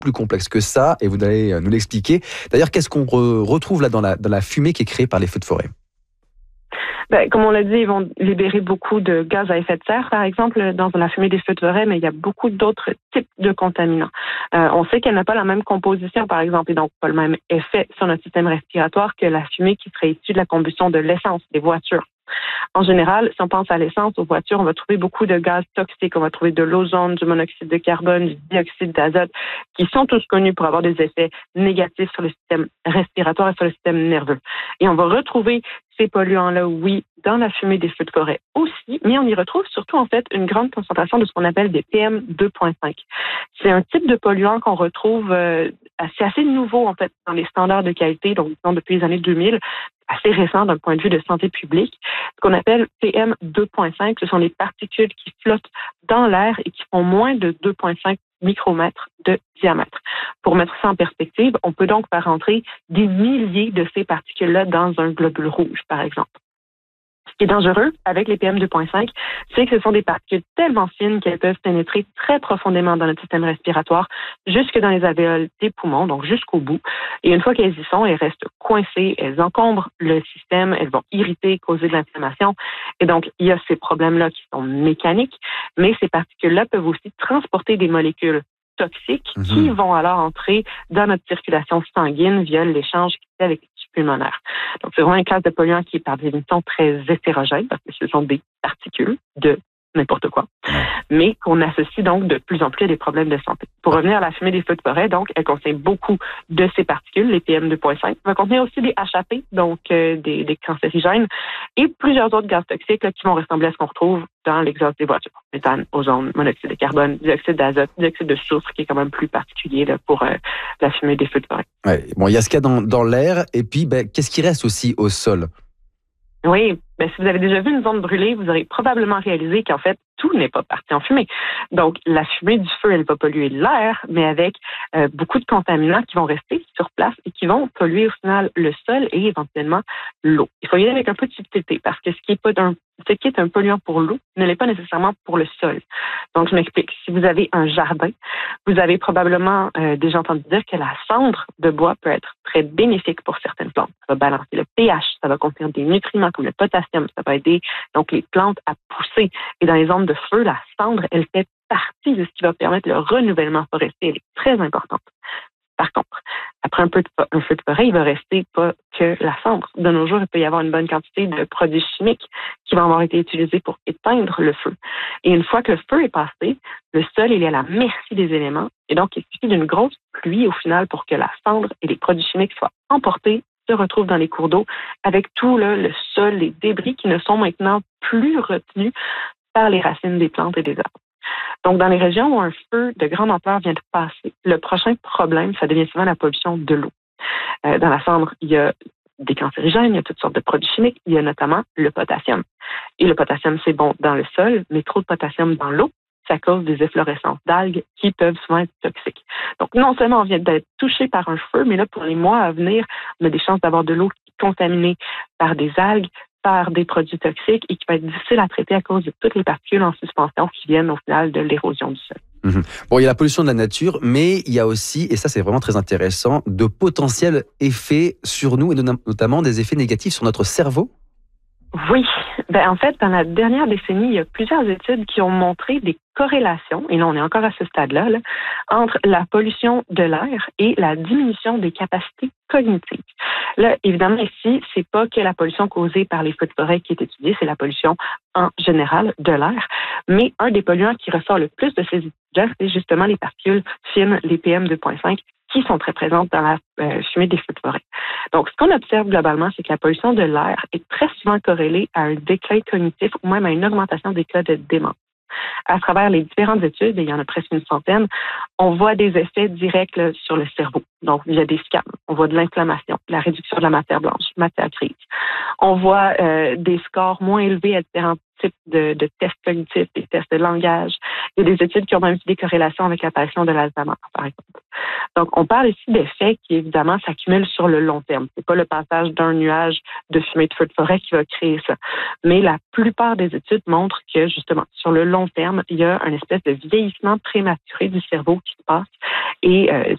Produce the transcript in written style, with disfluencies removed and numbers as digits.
plus complexe que ça et vous allez nous l'expliquer. D'ailleurs, qu'est-ce qu'on retrouve là dans la fumée qui est créée par les feux de forêt? Comme on l'a dit, ils vont libérer beaucoup de gaz à effet de serre, par exemple, dans la fumée des feux de forêt, mais il y a beaucoup d'autres types de contaminants. On sait qu'elle n'a pas la même composition, par exemple, et donc pas le même effet sur notre système respiratoire que la fumée qui serait issue de la combustion de l'essence des voitures. En général, si on pense à l'essence, aux voitures, on va trouver beaucoup de gaz toxiques. On va trouver de l'ozone, du monoxyde de carbone, du dioxyde d'azote, qui sont tous connus pour avoir des effets négatifs sur le système respiratoire et sur le système nerveux. Et on va retrouver ces polluants-là, oui, dans la fumée des feux de forêt aussi, mais on y retrouve surtout, en fait, une grande concentration de ce qu'on appelle des PM 2.5. C'est un type de polluant qu'on retrouve c'est assez nouveau, en fait, dans les standards de qualité, donc disons, depuis les années 2000, assez récent d'un point de vue de santé publique. Ce qu'on appelle PM 2.5, ce sont les particules qui flottent dans l'air et qui font moins de 2.5 micromètres de diamètre. Pour mettre ça en perspective, on peut donc faire entrer des milliers de ces particules-là dans un globule rouge, par exemple. Ce qui est dangereux avec les PM 2.5, c'est que ce sont des particules tellement fines qu'elles peuvent pénétrer très profondément dans notre système respiratoire, jusque dans les alvéoles des poumons, donc jusqu'au bout. Et une fois qu'elles y sont, elles restent coincées, elles encombrent le système, elles vont irriter, causer de l'inflammation. Et donc, il y a ces problèmmes-là qui sont mécaniques, mais ces particules-là peuvent aussi transporter des molécules toxiques qui vont alors entrer dans notre circulation sanguine via l'échange qui se fait avec les tissus pulmonaires. Donc, c'est vraiment une classe de polluants qui est par définition très hétérogène parce que ce sont des particules de n'importe quoi, mais qu'on associe donc de plus en plus à des problèmes de santé. Pour revenir à la fumée des feux de forêt, donc, elle contient beaucoup de ces particules, les PM 2.5, va contenir aussi des HAP, donc des cancérigènes, et plusieurs autres gaz toxiques là, qui vont ressembler à ce qu'on retrouve dans l'exhaust des voitures. Méthane, ozone, monoxyde de carbone, dioxyde d'azote, dioxyde de soufre, qui est quand même plus particulier là, pour la fumée des feux de forêt. Ouais. Bon, il y a ce qu'il y a dans l'air, et puis qu'est-ce qui reste aussi au sol? Oui, si vous avez déjà vu une zone brûlée, vous aurez probablement réalisé qu'en fait, tout n'est pas parti en fumée. Donc, la fumée du feu, elle va polluer l'air, mais avec beaucoup de contaminants qui vont rester sur place et qui vont polluer au final le sol et éventuellement l'eau. Il faut y aller avec un peu de subtilité parce que ce qui est un polluant pour l'eau ne l'est pas nécessairement pour le sol. Donc, je m'explique. Si vous avez un jardin, vous avez probablement déjà entendu dire que la cendre de bois peut être très bénéfique pour certaines plantes. Ça va balancer le pH, ça va contenir des nutriments comme le potassium, ça va aider donc les plantes à pousser. Et dans les zones de feu, la cendre, elle fait partie de ce qui va permettre le renouvellement forestier. Elle est très importante. Par contre, après un feu de forêt, il va rester pas que la cendre. De nos jours, il peut y avoir une bonne quantité de produits chimiques qui vont avoir été utilisés pour éteindre le feu. Et une fois que le feu est passé, le sol, il est à la merci des éléments. Et donc, il suffit d'une grosse pluie au final pour que la cendre et les produits chimiques soient emportés, se retrouvent dans les cours d'eau avec tout le sol, les débris qui ne sont maintenant plus retenus par les racines des plantes et des arbres. Donc, dans les régions où un feu de grande ampleur vient de passer, le prochain problème, ça devient souvent la pollution de l'eau. Dans la cendre, il y a des cancérigènes, il y a toutes sortes de produits chimiques, il y a notamment le potassium. Et le potassium, c'est bon dans le sol, mais trop de potassium dans l'eau, ça cause des efflorescences d'algues qui peuvent souvent être toxiques. Donc, non seulement on vient d'être touché par un feu, mais là, pour les mois à venir, on a des chances d'avoir de l'eau qui est contaminée par des algues, par des produits toxiques et qui va être difficile à traiter à cause de toutes les particules en suspension qui viennent au final de l'érosion du sol. Bon, il y a la pollution de la nature, mais il y a aussi, et ça c'est vraiment très intéressant, de potentiels effets sur nous et notamment des effets négatifs sur notre cerveau. Oui. En fait, dans la dernière décennie, il y a plusieurs études qui ont montré des corrélations, et là on est encore à ce stade-là, entre la pollution de l'air et la diminution des capacités cognitives. Là, évidemment, ici, c'est pas que la pollution causée par les feux de forêt qui est étudiée, c'est la pollution en général de l'air. Mais un des polluants qui ressort le plus de ces études, c'est justement les particules fines, les PM 2.5, qui sont très présentes dans la fumée des feux de forêt. Donc, ce qu'on observe globalement, c'est que la pollution de l'air est très souvent corrélée à un déclin cognitif ou même à une augmentation des cas de démence. À travers les différentes études, et il y en a presque une centaine, on voit des effets directs sur le cerveau. Donc, via des scans, on voit de l'inflammation, la réduction de la matière blanche, matière grise. On voit des scores moins élevés à différents types de tests cognitifs, des tests de langage. Il y a des études qui ont même des corrélations avec l'apparition de l'Alzheimer, par exemple. Donc, on parle ici d'effets qui, évidemment, s'accumulent sur le long terme. C'est pas le passage d'un nuage de fumée de feu de forêt qui va créer ça. Mais la plupart des études montrent que, justement, sur le long terme, il y a une espèce de vieillissement prématuré du cerveau qui se passe. Et